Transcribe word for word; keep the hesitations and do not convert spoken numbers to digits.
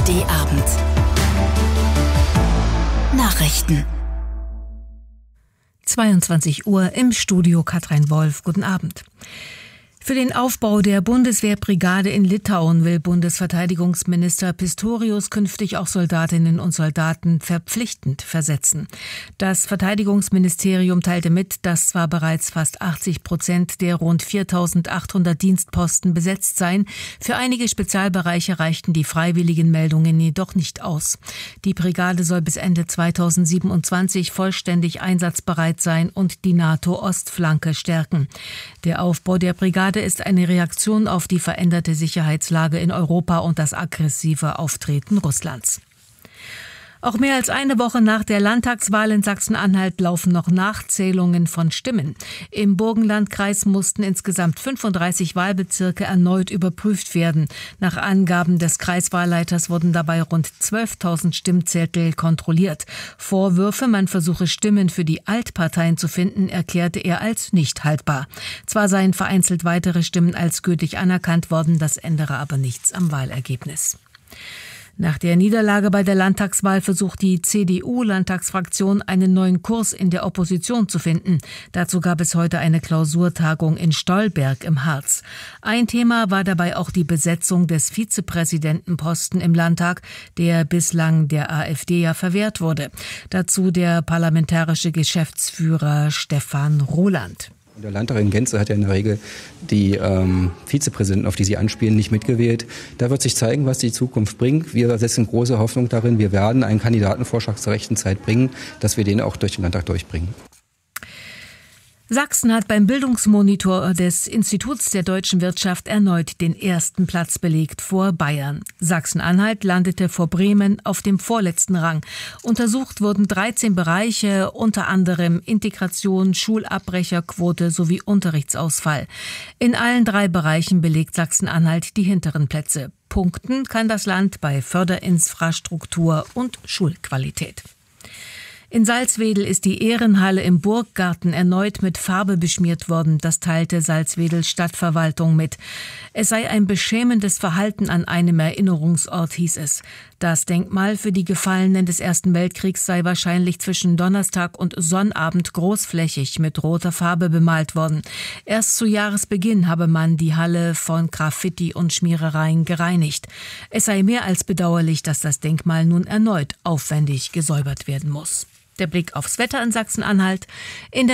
R D Abend. Nachrichten. zweiundzwanzig Uhr im Studio Katrin Wolf. Guten Abend. Für den Aufbau der Bundeswehrbrigade in Litauen will Bundesverteidigungsminister Pistorius künftig auch Soldatinnen und Soldaten verpflichtend versetzen. Das Verteidigungsministerium teilte mit, dass zwar bereits fast achtzig Prozent der rund viertausendachthundert Dienstposten besetzt seien, für einige Spezialbereiche reichten die freiwilligen Meldungen jedoch nicht aus. Die Brigade soll bis Ende zweitausendsiebenundzwanzig vollständig einsatzbereit sein und die NATO-Ostflanke stärken. Der Aufbau der Brigade ist eine Reaktion auf die veränderte Sicherheitslage in Europa und das aggressive Auftreten Russlands. Auch mehr als eine Woche nach der Landtagswahl in Sachsen-Anhalt laufen noch Nachzählungen von Stimmen. Im Burgenlandkreis mussten insgesamt fünfunddreißig Wahlbezirke erneut überprüft werden. Nach Angaben des Kreiswahlleiters wurden dabei rund zwölftausend Stimmzettel kontrolliert. Vorwürfe, man versuche Stimmen für die Altparteien zu finden, erklärte er als nicht haltbar. Zwar seien vereinzelt weitere Stimmen als gültig anerkannt worden, das ändere aber nichts am Wahlergebnis. Nach der Niederlage bei der Landtagswahl versucht die C D U-Landtagsfraktion einen neuen Kurs in der Opposition zu finden. Dazu gab es heute eine Klausurtagung in Stolberg im Harz. Ein Thema war dabei auch die Besetzung des Vizepräsidentenposten im Landtag, der bislang der AfD ja verwehrt wurde. Dazu der parlamentarische Geschäftsführer Stefan Roland. Der Landtag in Gänze hat ja in der Regel die ähm, Vizepräsidenten, auf die Sie anspielen, nicht mitgewählt. Da wird sich zeigen, was die Zukunft bringt. Wir setzen große Hoffnung darin. Wir werden einen Kandidatenvorschlag zur rechten Zeit bringen, dass wir den auch durch den Landtag durchbringen. Sachsen hat beim Bildungsmonitor des Instituts der deutschen Wirtschaft erneut den ersten Platz belegt vor Bayern. Sachsen-Anhalt landete vor Bremen auf dem vorletzten Rang. Untersucht wurden dreizehn Bereiche, unter anderem Integration, Schulabbrecherquote sowie Unterrichtsausfall. In allen drei Bereichen belegt Sachsen-Anhalt die hinteren Plätze. Punkten kann das Land bei Förderinfrastruktur und Schulqualität. In Salzwedel ist die Ehrenhalle im Burggarten erneut mit Farbe beschmiert worden. Das teilte Salzwedels Stadtverwaltung mit. Es sei ein beschämendes Verhalten an einem Erinnerungsort, hieß es. Das Denkmal für die Gefallenen des Ersten Weltkriegs sei wahrscheinlich zwischen Donnerstag und Sonnabend großflächig mit roter Farbe bemalt worden. Erst zu Jahresbeginn habe man die Halle von Graffiti und Schmierereien gereinigt. Es sei mehr als bedauerlich, dass das Denkmal nun erneut aufwendig gesäubert werden muss. Der Blick aufs Wetter in Sachsen-Anhalt. In der